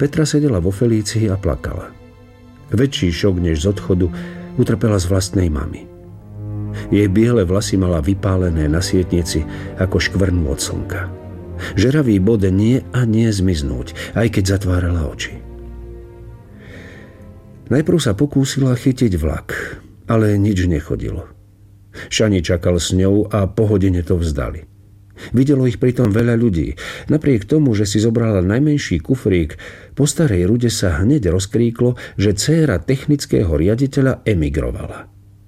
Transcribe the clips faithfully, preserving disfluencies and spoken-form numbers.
Petra sedela vo Felícii a plakala. Väčší šok než z odchodu utrpela z vlastnej mamy. Jej biele vlasy mala vypálené na sietnici ako škvrnu od slnka. Žeravý bod nie a nie zmiznúť, aj keď zatvárala oči. Najprv sa pokúsila chytiť vlak, ale nič nechodilo. Šani čakal s ňou a po hodine to vzdali. Videlo ich pritom veľa ľudí. Napriek tomu, že si zobrala najmenší kufrík, po starej rude sa hneď rozkríklo, že dcéra technického riaditeľa emigrovala.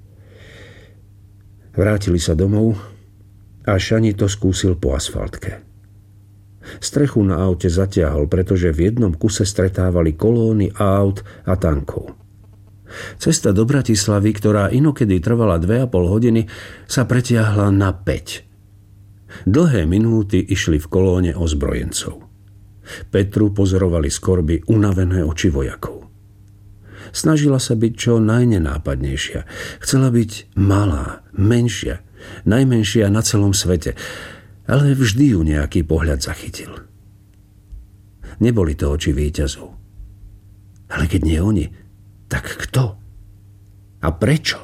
Vrátili sa domov a Šani to skúsil po asfaltke. Strechu na aute zatiahol, pretože v jednom kuse stretávali kolóny aut a tankov. Cesta do Bratislavy, ktorá inokedy trvala dve a pol hodiny, sa pretiahla na päť. Dlhé minúty išli v kolóne ozbrojencov. Petru pozorovali z korby unavené oči vojakov. Snažila sa byť čo najnenápadnejšia. Chcela byť malá, menšia, najmenšia na celom svete, ale vždy ju nejaký pohľad zachytil. Neboli to oči víťazov. Ale keď nie oni, tak kto? A prečo?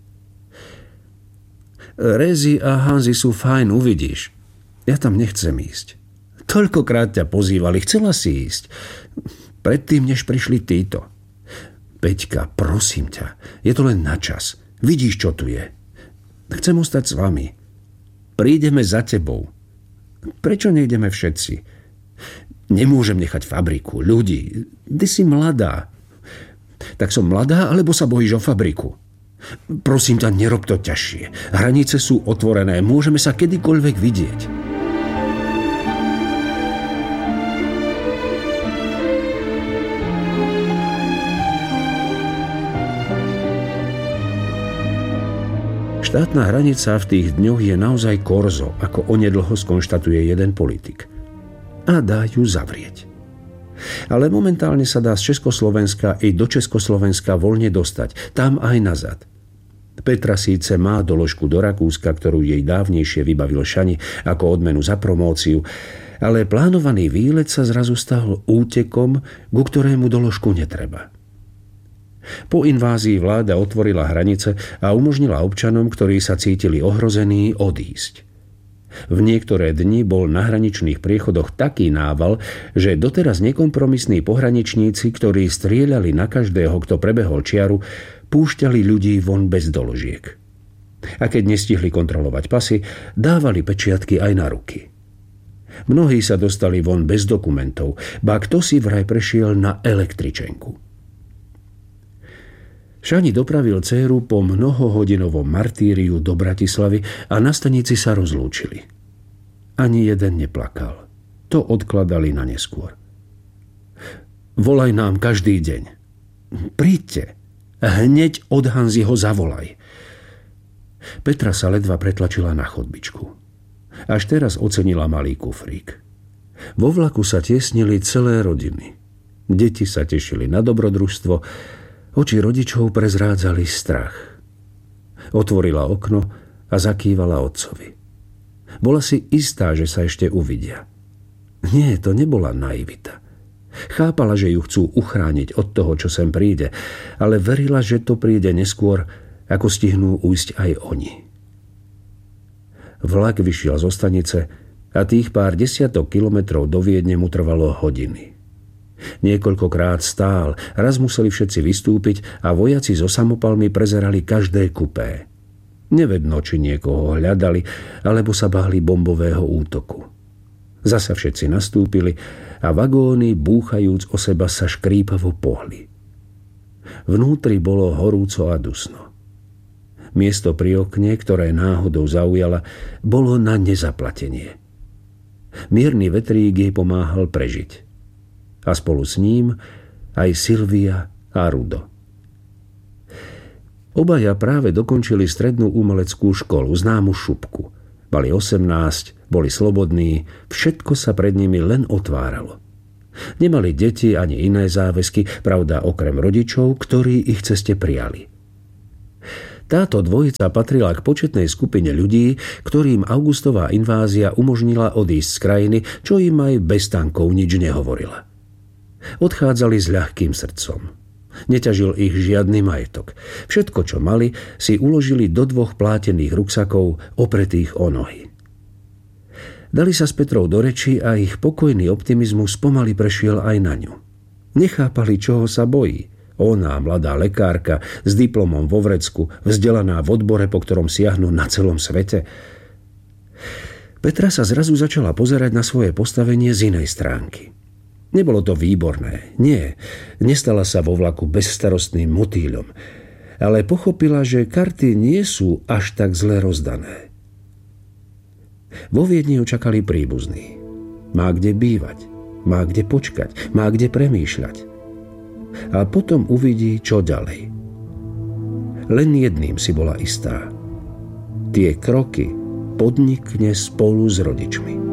Rézy a Hanzi sú fajn, uvidíš. Ja tam nechcem ísť. Toľkokrát ťa pozývali, chcela si ísť. Predtým, než prišli títo. Peťka, prosím ťa, je to len na čas. Vidíš, čo tu je. Chcem ostať s vami. Prídeme za tebou. Prečo nejdeme všetci? Nemôžem nechať fabriku, ľudí. Ty si mladá. Tak som mladá, alebo sa bojíš o fabriku? Prosím ťa, nerob to ťažšie. Hranice sú otvorené, môžeme sa kedykoľvek vidieť. Štátna hranica v tých dňoch je naozaj korzo, ako onedlho skonštatuje jeden politik. A dá ju zavrieť. Ale momentálne sa dá z Československa i do Československa voľne dostať, tam aj nazad. Petra síce má doložku do Rakúska, ktorú jej dávnejšie vybavil Šani ako odmenu za promóciu, ale plánovaný výlet sa zrazu stal útekom, ku ktorému doložku netreba. Po invázii vláda otvorila hranice a umožnila občanom, ktorí sa cítili ohrození, odísť. V niektoré dni bol na hraničných priechodoch taký nával, že doteraz nekompromisní pohraničníci, ktorí strieľali na každého, kto prebehol čiaru, púšťali ľudí von bez doložiek. A keď nestihli kontrolovať pasy, dávali pečiatky aj na ruky. Mnohí sa dostali von bez dokumentov, ba kto si vraj prešiel na električenku. Šani dopravil dcéru po mnohohodinovom martýriu do Bratislavy a na stanici sa rozlúčili. Ani jeden neplakal. To odkladali na neskôr. Volaj nám každý deň. Príďte. Hneď od Hanziho zavolaj. Petra sa ledva pretlačila na chodbičku. Až teraz ocenila malý kufrík. Vo vlaku sa tiesnili celé rodiny. Deti sa tešili na dobrodružstvo, oči rodičov prezrádzali strach. Otvorila okno a zakývala otcovi. Bola si istá, že sa ešte uvidia. Nie, to nebola naivita. Chápala, že ju chcú uchrániť od toho, čo sem príde, ale verila, že to príde neskôr, ako stihnú ujsť aj oni. Vlak vyšiel zo stanice a tých pár desiatok kilometrov do Viedne mu trvalo hodiny. Niekoľkokrát stál, raz museli všetci vystúpiť a vojaci so samopalmi prezerali každé kupé. Nevedno, či niekoho hľadali, alebo sa báli bombového útoku. Zasa všetci nastúpili a vagóny, búchajúc o seba, sa škrípavo pohli. Vnútri bolo horúco a dusno. Miesto pri okne, ktoré náhodou zaujala, bolo na nezaplatenie. Mierny vetrík jej pomáhal prežiť. A spolu s ním aj Silvia a Rudo. Obaja práve dokončili strednú umeleckú školu, známu Šupku. Mali osemnásť, boli slobodní, všetko sa pred nimi len otváralo. Nemali deti ani iné záväzky, pravda okrem rodičov, ktorí ich ceste prijali. Táto dvojica patrila k početnej skupine ľudí, ktorým augustová invázia umožnila odísť z krajiny, čo im aj bez tankov nič nehovorila. Odchádzali s ľahkým srdcom. Neťažil ich žiadny majetok. Všetko, čo mali, si uložili do dvoch plátených ruksakov opretých o nohy. Dali sa s Petrou do reči a ich pokojný optimizmus pomaly prešiel aj na ňu. Nechápali, čoho sa bojí. Ona, mladá lekárka, s diplomom vo vrecku, vzdelaná v odbore, po ktorom siahnu na celom svete. Petra sa zrazu začala pozerať na svoje postavenie z inej stránky. Nebolo to výborné, nie. Nestala sa vo vlaku bezstarostným motýľom, ale pochopila, že karty nie sú až tak zle rozdané. Vo Viedni ju čakali príbuzní. Má kde bývať, má kde počkať, má kde premýšľať. A potom uvidí, čo ďalej. Len jedným si bola istá. Tie kroky podnikne spolu s rodičmi.